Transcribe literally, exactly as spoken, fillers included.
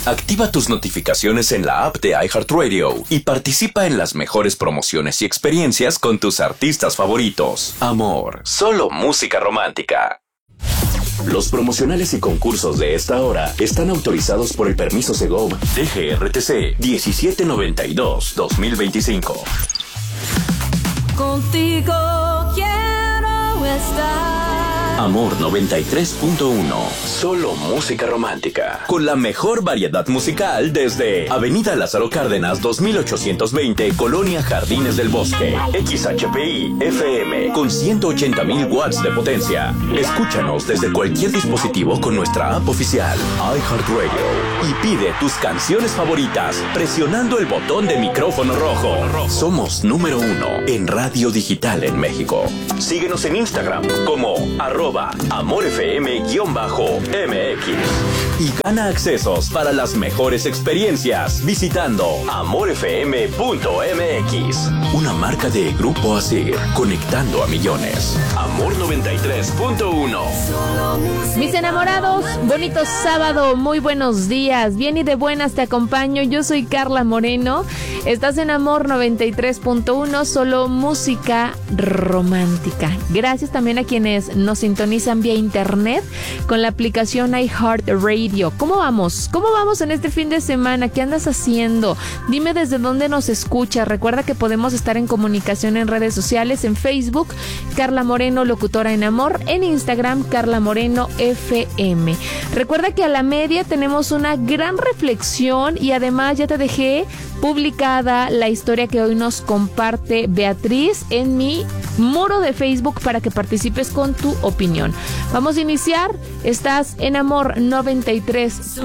Activa tus notificaciones en la app de iHeartRadio y participa en las mejores promociones y experiencias con tus artistas favoritos. Amor, solo música romántica. Los promocionales y concursos de esta hora están autorizados por el permiso Segov D G R T C diecisiete noventa y dos guión dos mil veinticinco. Contigo quiero estar. Amor noventa y tres punto uno. Solo música romántica. Con la mejor variedad musical desde Avenida Lázaro Cárdenas dos mil ochocientos veinte, Colonia Jardines del Bosque. X H P I F M con ciento ochenta mil watts de potencia. Escúchanos desde cualquier dispositivo con nuestra app oficial iHeartRadio y pide tus canciones favoritas presionando el botón de micrófono rojo. Somos número uno en radio digital en México. Síguenos en Instagram como arroba amorfm-mx y gana accesos para las mejores experiencias visitando amorfm punto m x. Una marca de Grupo Asir, conectando a millones. Amor noventa y tres punto uno. Mis enamorados, bonito sábado, muy buenos días. Bien y de buenas te acompaño. Yo soy Carla Moreno. Estás en Amor noventa y tres punto uno, solo música romántica. Gracias también a quienes nos sintonizan vía internet con la aplicación iHeartRadio. ¿Cómo vamos? ¿Cómo vamos en este fin de semana? ¿Qué andas haciendo? Dime desde dónde nos escuchas. Recuerda que podemos estar en comunicación en redes sociales, en Facebook, Carla Moreno, locutora en Amor, en Instagram, Carla Moreno F M. Recuerda que a la media tenemos una gran reflexión y además ya te dejé publicada la historia que hoy nos comparte Beatriz en mi muro de Facebook para que participes con tu opinión. Vamos a iniciar. Estás en Amor noventa y tres.